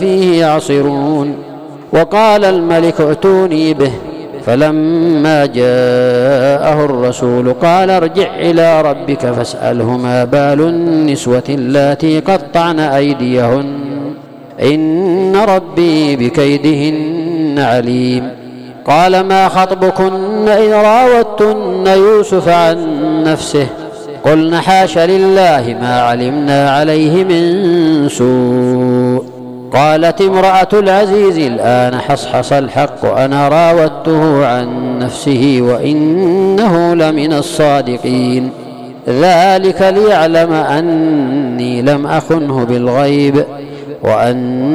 فيه يعصرون. وقال الملك ائتوني به، فلما جاءه الرسول قال ارجع إلى ربك فاسأله ما بال النسوة اللاتي قطعن أيديهن إن ربي بكيدهن عليم. قال ما خطبكن إذ راوتن يوسف عن نفسه قلن حاش لله ما علمنا عليه من سوء. قالت امرأة العزيز الآن حصحص الحق أنا راودته عن نفسه وإنه لمن الصادقين. ذلك ليعلم أني لم أخنه بالغيب وأن